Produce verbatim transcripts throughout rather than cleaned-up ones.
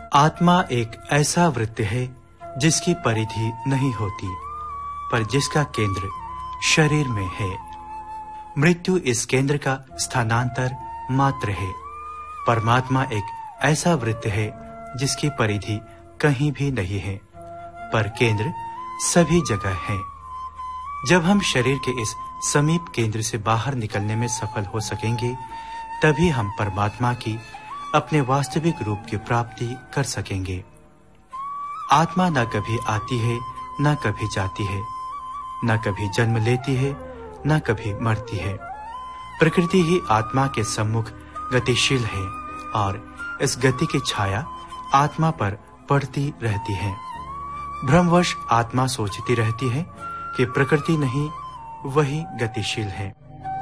आत्मा एक ऐसा वृत्त है जिसकी परिधि नहीं होती, पर जिसका केंद्र शरीर में है। मृत्यु इस केंद्र का स्थानांतर मात्र है। परमात्मा एक ऐसा वृत्त है जिसकी परिधि कहीं भी नहीं है, पर केंद्र सभी जगह है। जब हम शरीर के इस समीप केंद्र से बाहर निकलने में सफल हो सकेंगे, तभी हम परमात्मा की अपने वास्तविक रूप की प्राप्ति कर सकेंगे। आत्मा न कभी आती है, न कभी जाती है, न कभी जन्म लेती है, न कभी मरती है। प्रकृति ही आत्मा के सम्मुख गतिशील है और इस गति की छाया आत्मा पर पड़ती रहती है। भ्रमवश आत्मा सोचती रहती है कि प्रकृति नहीं, वही गतिशील है।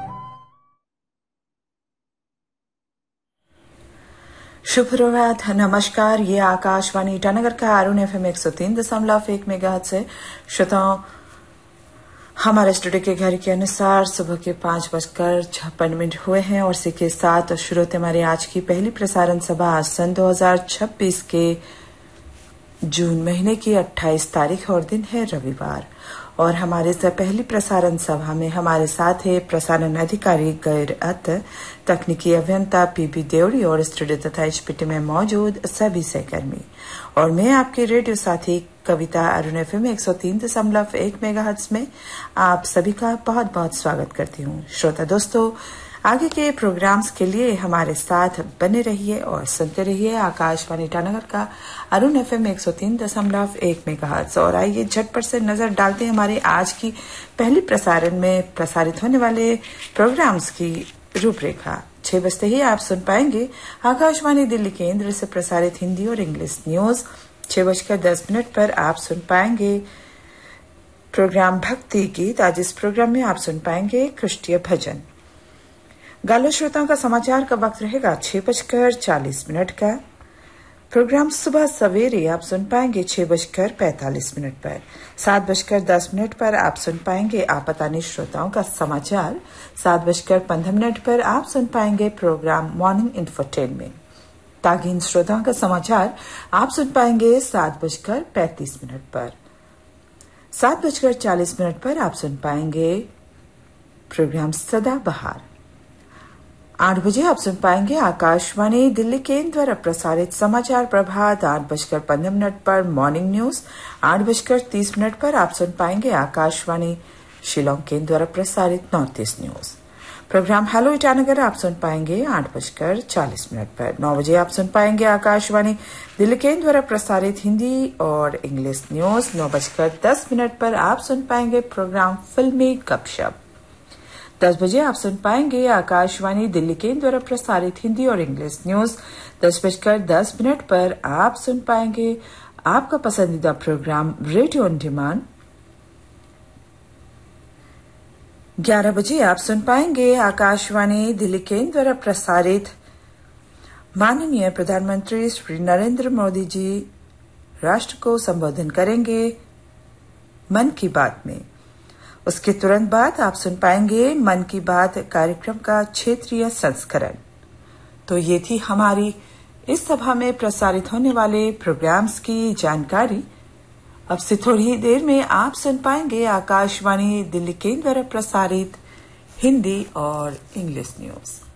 शुभ प्रभात, नमस्कार। ये आकाशवाणी ईटानगर का अरुण एफ एम एक सौ तीन दशमलव एक मेगाहर्ट्ज से श्रोताओं, हमारे स्टूडियो के घर के अनुसार सुबह के पांच बजकर छप्पन मिनट हुए हैं और इसी के साथ श्रोते हमारी आज की पहली प्रसारण सभा आज सन दो हजार छब्बीस के जून महीने की अट्ठाईस तारीख और दिन है रविवार। और हमारे से पहली प्रसारण सभा में हमारे साथ है प्रसारण अधिकारी गैर अत, तकनीकी अभियंता पीबी देवड़ी और स्टूडियो तथा एचपीटी में मौजूद सभी सहकर्मी। और मैं आपके रेडियो साथी कविता अरुण एफएम एक सौ तीन दशमलव एक मेगाहर्ट्ज में आप सभी का बहुत बहुत स्वागत करती हूँ। श्रोता दोस्तों, आगे के प्रोग्राम्स के लिए हमारे साथ बने रहिए और सुनते रहिए आकाशवाणी ईटानगर का अरुण एफएम एक सौ तीन दशमलव एक मेगाहर्ट्ज। और आइए झटपट से नजर डालते हैं हमारे आज की पहली प्रसारण में प्रसारित होने वाले प्रोग्राम्स की रूपरेखा। छह बजते ही आप सुन पाएंगे आकाशवाणी दिल्ली केंद्र से प्रसारित हिंदी और इंग्लिश न्यूज। छह बजकर दस मिनट पर आप सुन पाएंगे प्रोग्राम भक्ति गीत। आज इस प्रोग्राम में आप सुन पाएंगे ख्रिस्टीय भजन। गालो श्रोताओं का समाचार का वक्त रहेगा छह बजकर चालीस मिनट का। प्रोग्राम सुबह सवेरे आप सुन पाएंगे छह बजकर पैंतालीस मिनट पर। सात बजकर दस मिनट पर आप सुन पाएंगे आपातानी श्रोताओं का समाचार। सात बजकर पंद्रह मिनट पर आप सुन पाएंगे प्रोग्राम मॉर्निंग इंफोटेनमेंट। तागीन श्रोताओं का समाचार आप सुन पाएंगे सात बजकर पैंतीस मिनट पर। सात बजकर चालीस मिनट पर आप सुन पाएंगे प्रोग्राम सदा बहार। आठ बजे आप सुन पाएंगे आकाशवाणी दिल्ली केंद्र द्वारा प्रसारित समाचार प्रभात। आठ बजकर पंद्रह मिनट पर मॉर्निंग न्यूज। आठ बजकर तीस मिनट पर आप सुन पाएंगे आकाशवाणी शिलोंग केंद्र द्वारा प्रसारित north east news. Programme hello Itanagar आप सुन पाएंगे आठ बजकर चालीस मिनट पर। नौ बजे आप सुन पाएंगे आकाशवाणी दिल्ली केंद्र द्वारा प्रसारित हिंदी और इंग्लिश न्यूज। नौ बजकर दस मिनट पर आप सुन पाएंगे प्रोग्राम फिल्मी गपशप। दस बजे आप सुन पाएंगे आकाशवाणी दिल्ली केंद्र द्वारा प्रसारित हिंदी और इंग्लिश न्यूज। दस बजकर दस मिनट पर आप सुन पाएंगे आपका पसंदीदा प्रोग्राम रेडियो ऑन डिमांड। ग्यारह बजे आप सुन पाएंगे आकाशवाणी दिल्ली केंद्र द्वारा प्रसारित माननीय प्रधानमंत्री श्री नरेंद्र मोदी जी राष्ट्र को संबोधन करेंगे मन की बात में। उसके तुरंत बाद आप सुन पाएंगे मन की बात कार्यक्रम का क्षेत्रीय संस्करण। तो ये थी हमारी इस सभा में प्रसारित होने वाले प्रोग्राम्स की जानकारी। अब से थोड़ी ही देर में आप सुन पाएंगे आकाशवाणी दिल्ली केंद्र द्वारा प्रसारित हिंदी और इंग्लिश न्यूज।